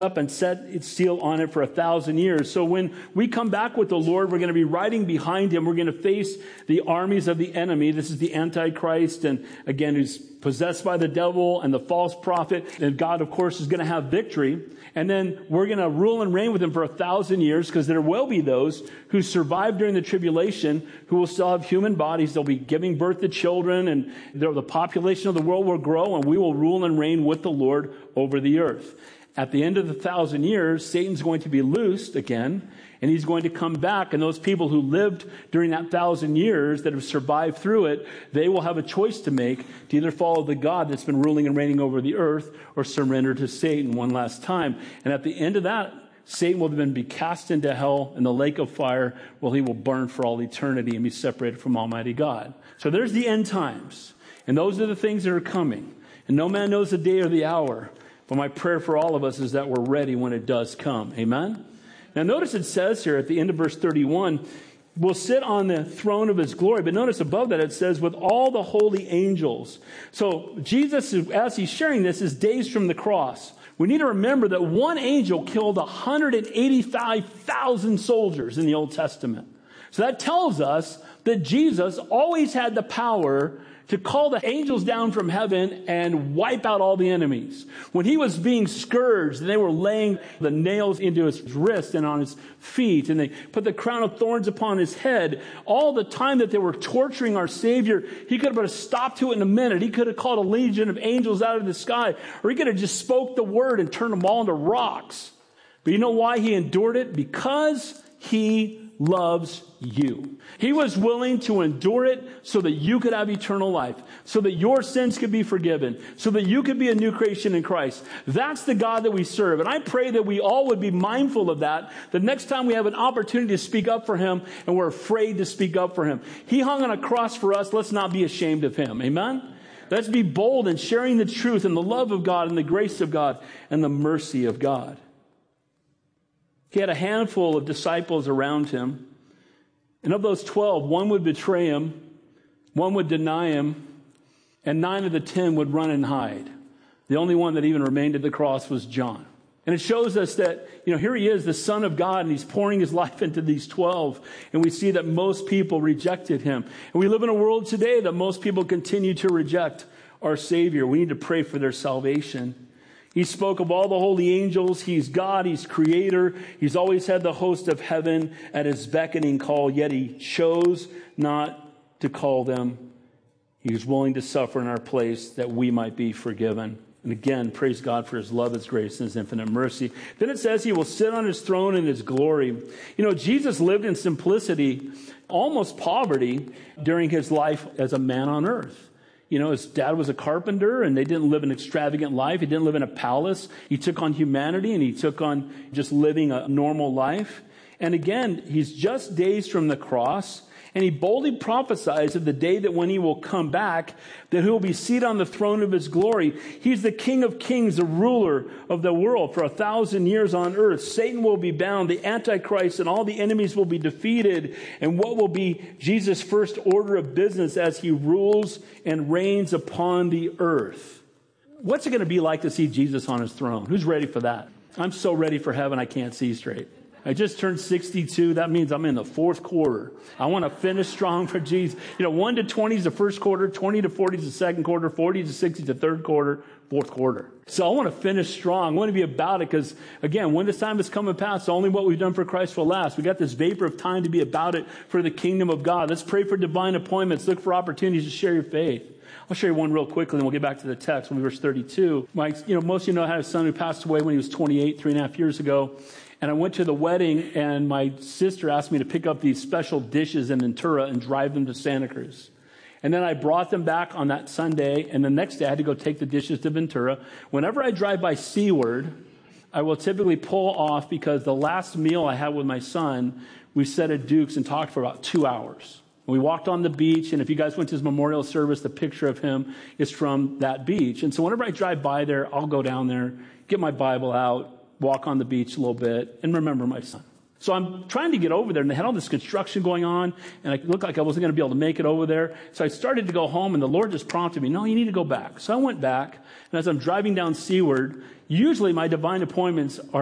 up and set its seal on it for 1,000 years. So when we come back with the Lord, we're going to be riding behind him. We're going to face the armies of the enemy. This is the Antichrist, and again, who's possessed by the devil and the false prophet. And God, of course, is going to have victory. And then we're going to rule and reign with him for 1,000 years, because there will be those who survive during the tribulation who will still have human bodies. They'll be giving birth to children, and the population of the world will grow, and we will rule and reign with the Lord over the earth. At the end of the 1,000 years, Satan's going to be loosed again, and he's going to come back. And those people who lived during that 1,000 years that have survived through it, they will have a choice to make to either follow the God that's been ruling and reigning over the earth, or surrender to Satan one last time. And at the end of that, Satan will then be cast into hell in the lake of fire, where he will burn for all eternity and be separated from Almighty God. So there's the end times. And those are the things that are coming. And no man knows the day or the hour. But my prayer for all of us is that we're ready when it does come. Amen? Now notice it says here at the end of verse 31, will sit on the throne of his glory. But notice above that it says, with all the holy angels. So Jesus, as he's sharing this, is days from the cross. We need to remember that one angel killed 185,000 soldiers in the Old Testament. So that tells us that Jesus always had the power to call the angels down from heaven and wipe out all the enemies. When he was being scourged, and they were laying the nails into his wrist and on his feet, and they put the crown of thorns upon his head, all the time that they were torturing our Savior, he could have put a stop to it in a minute. He could have called a legion of angels out of the sky, or he could have just spoke the word and turned them all into rocks. But you know why he endured it? Because he loves you. He was willing to endure it so that you could have eternal life, so that your sins could be forgiven, so that you could be a new creation in Christ. That's the God that we serve. And I pray that we all would be mindful of that, the next time we have an opportunity to speak up for him and we're afraid to speak up for him. He hung on a cross for us. Let's not be ashamed of him. Amen? Let's be bold in sharing the truth and the love of God and the grace of God and the mercy of God. He had a handful of disciples around him. And of those 12, one would betray him, one would deny him, and 9 of the 10 would run and hide. The only one that even remained at the cross was John. And it shows us that, here he is, the Son of God, and he's pouring his life into these 12. And we see that most people rejected him. And we live in a world today that most people continue to reject our Savior. We need to pray for their salvation. He spoke of all the holy angels. He's God. He's creator. He's always had the host of heaven at his beckoning call, yet he chose not to call them. He was willing to suffer in our place that we might be forgiven. And again, praise God for his love, his grace, and his infinite mercy. Then it says he will sit on his throne in his glory. Jesus lived in simplicity, almost poverty, during his life as a man on earth. His dad was a carpenter, and they didn't live an extravagant life. He didn't live in a palace. He took on humanity, and he took on just living a normal life. And again, he's just days from the cross, and he boldly prophesies of the day that when he will come back, that he will be seated on the throne of his glory. He's the King of Kings, the ruler of the world for 1,000 years on earth. Satan will be bound, the Antichrist and all the enemies will be defeated. And what will be Jesus' first order of business as he rules and reigns upon the earth? What's it going to be like to see Jesus on his throne? Who's ready for that? I'm so ready for heaven, I can't see straight. I just turned 62. That means I'm in the fourth quarter. I want to finish strong for Jesus. 1 to 20 is the first quarter, 20 to 40 is the second quarter, 40 to 60 is the third quarter, fourth quarter. So I want to finish strong. I want to be about it because, again, when this time is coming past, only what we've done for Christ will last. We got this vapor of time to be about it for the kingdom of God. Let's pray for divine appointments. Look for opportunities to share your faith. I'll share you one real quickly, and we'll get back to the text. Verse 32. Most of you know I had a son who passed away when he was 28, 3.5 years ago. And I went to the wedding, and my sister asked me to pick up these special dishes in Ventura and drive them to Santa Cruz. And then I brought them back on that Sunday, and the next day I had to go take the dishes to Ventura. Whenever I drive by Seaward, I will typically pull off because the last meal I had with my son, we sat at Duke's and talked for about 2 hours. We walked on the beach, and if you guys went to his memorial service, the picture of him is from that beach. And so whenever I drive by there, I'll go down there, get my Bible out, walk on the beach a little bit, and remember my son. So I'm trying to get over there, and they had all this construction going on, and it looked like I wasn't going to be able to make it over there. So I started to go home, and the Lord just prompted me, no, you need to go back. So I went back, and as I'm driving down Seaward, usually my divine appointments are